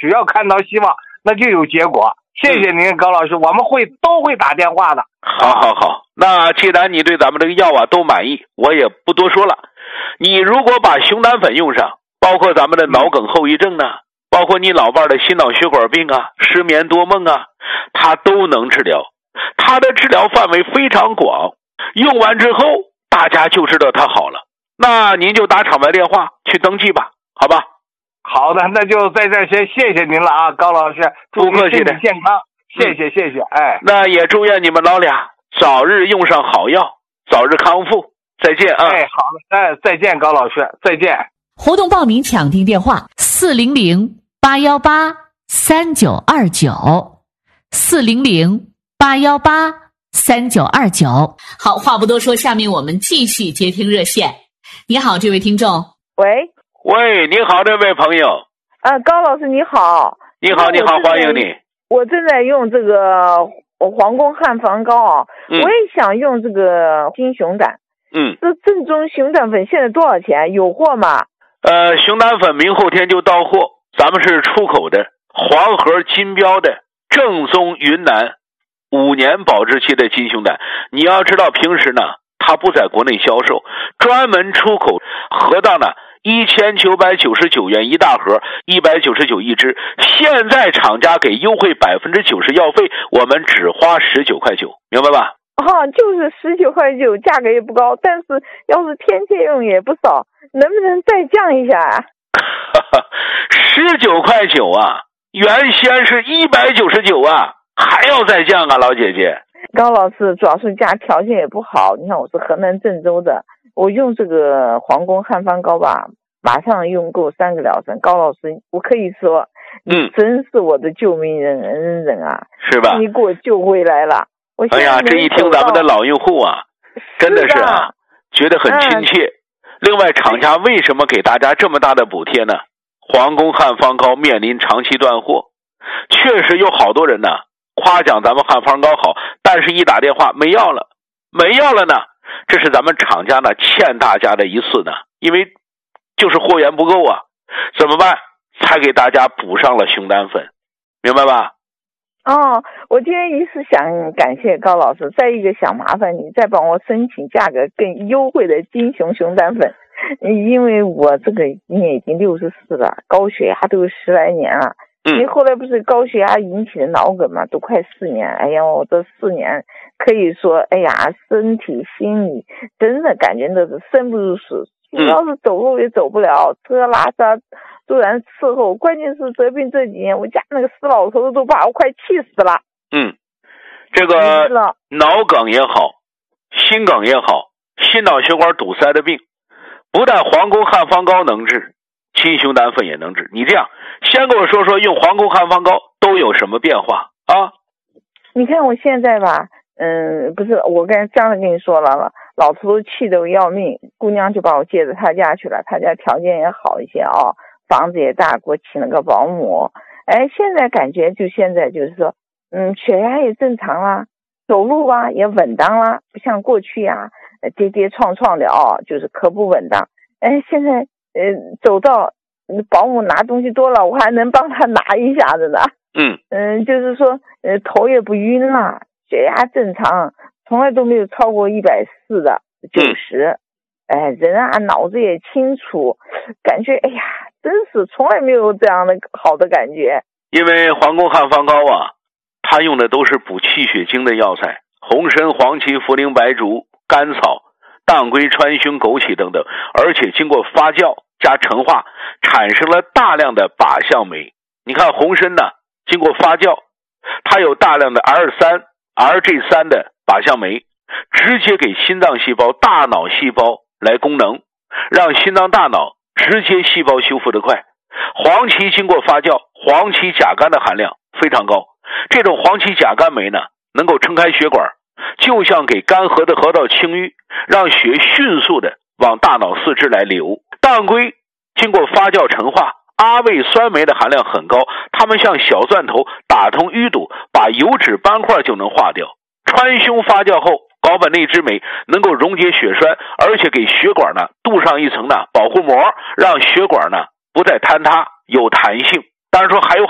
只要看到希望，那就有结果。谢谢您，高老师，我们都会打电话的。 好，那既然你对咱们这个药啊都满意，我也不多说了。你如果把熊胆粉用上，包括咱们的脑梗后遗症呢，包括你老伴的心脑血管病啊、失眠多梦啊，它都能治疗。它的治疗范围非常广，用完之后大家就知道它好了。那您就打厂牌电话去登记吧，好吧？ 好的，那就在这儿先谢谢您了啊，高老师，祝您身体健康，谢谢。哎， 那也祝愿你们老俩早日用上好药，早日康复。再见啊！ 哎，好的，哎，再见，高老师，再见。 活动报名抢订电话400-818-3929，400-818-3929。好，话不多说，下面我们继续接听热线。你好，这位听众。 喂， 你好，这位朋友。 高老师你好。 你好，欢迎你。 我正在用这个皇宫汉方膏啊，我也想用这个金熊胆。这正宗熊胆粉现在多少钱？有货吗？ 熊胆粉明后天就到货，咱们是出口的，黄河金标的正宗云南5年保质期的金熊胆。你要知道平时呢它不在国内销售，专门出口，合到呢1999元一大盒，199一支。现在厂家给优惠90%药费，我们只花19.9块，明白吧？ 就是19.9块，价格也不高，但是要是天天用也不少，能不能再降一下啊 ？19.9块啊，原先是199啊，还要再降啊，老姐姐。 高老师，主要是家条件也不好，你看我是河南郑州的，我用这个皇宫汉方膏吧，马上用够3个疗程。高老师，我可以说，真是我的救命人啊， 是吧？ 你给我救回来了。 哎呀，这一听咱们的老用户啊，真的是啊，觉得很亲切。另外，厂家为什么给大家这么大的补贴呢？皇宫汉方膏面临长期断货，确实有好多人呢夸奖咱们汉方膏好，但是一打电话没药了呢，这是咱们厂家呢欠大家的一次呢，因为就是货源不够啊，怎么办？才给大家补上了熊胆粉，明白吧？ 我今天一是想感谢高老师，再一个想麻烦你再帮我申请价格更优惠的金熊胆粉，因为我这个今年已经64了，高血压都有10来年了。你后来不是高血压引起的脑梗嘛，都快4年。哎呀，我这4年可以说，哎呀，身体心理真的感觉都是生不如死，主要是走路也走不了，车拉撒突然伺候，关键是得病这几年，我家那个死老头子都把我快气死了。 这个脑梗也好，心梗也好，心脑血管堵塞的病，不但皇宫汉方膏能治，金熊胆粉也能治。你这样，先跟我说说用皇宫汉方膏都有什么变化啊？ 你看我现在吧，不是，我刚才跟你说了，老头都气得要命，姑娘就把我接到他家去了，他家条件也好一些房子也大，给我请了个保姆。现在感觉现在就是说，血压也正常啦，走路啊也稳当啦，不像过去啊跌跌撞撞的就是可不稳当。现在走到保姆拿东西多了，我还能帮他拿一下子呢。就是说头也不晕了，血压正常，从来都没有超过140的90。人啊脑子也清楚，感觉哎呀真是从来没有这样的好的感觉。 因为皇宫汉方膏啊，它用的都是补气血经的药材，红参、黄芪、茯苓、白术、甘草、当归、川芎、枸杞等等，而且经过发酵加陈化，产生了大量的靶向酶。你看红参呢，经过发酵，它有大量的 R3、RG3 的靶向酶，直接给心脏细胞、大脑细胞来功能，让心脏大脑直接细胞修复得快。黄芪经过发酵，黄芪甲苷的含量非常高，这种黄芪甲苷酶呢，能够撑开血管，就像给干涸的河道清淤，让血迅速的往大脑四肢来流。当归经过发酵陈化，阿魏酸酶的含量很高，它们像小钻头，打通淤堵，把油脂斑块就能化掉。川芎发酵后，高本内酯酶能够溶解血栓，而且给血管呢镀上一层呢保护膜，让血管呢不再坍塌，有弹性。当然说还有